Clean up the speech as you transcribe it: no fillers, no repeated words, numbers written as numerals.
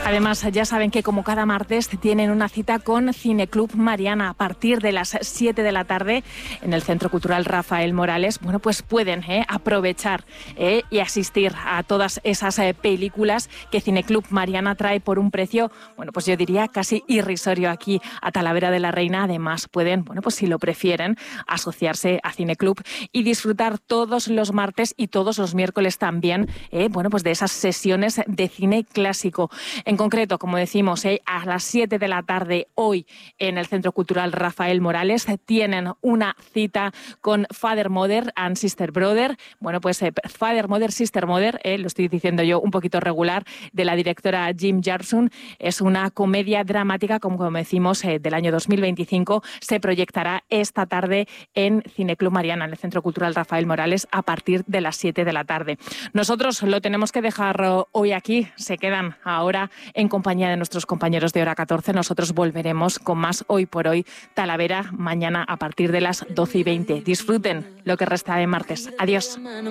Además, ya saben que como cada martes tienen una cita con Cineclub Mariana a partir de las 7 de la tarde en el Centro Cultural Rafael Morales. Bueno, pues pueden aprovechar y asistir a todas esas películas que Cineclub Mariana trae por un precio, bueno, pues yo diría casi irrisorio aquí a Talavera de la Reina. Además, pueden, bueno, pues si lo prefieren, asociarse a Cineclub y disfrutar todos los martes y todos los miércoles también, bueno, pues de esas sesiones de cine clásico. En concreto, como decimos, a las 7 de la tarde hoy en el Centro Cultural Rafael Morales tienen una cita con Father, Mother and Sister Brother. Bueno, pues Father, Mother, Sister Mother, lo estoy diciendo yo un poquito regular, de la directora Jim Jarmusch. Es una comedia dramática, como decimos, del año 2025. Se proyectará esta tarde en Cineclub Mariana, en el Centro Cultural Rafael Morales, a partir de las 7 de la tarde. Nosotros lo tenemos que dejar hoy aquí. Se quedan ahora en compañía de nuestros compañeros de Hora 14. Nosotros volveremos con más Hoy por Hoy Talavera mañana a partir de las 12:20. Disfruten lo que resta de martes. Adiós.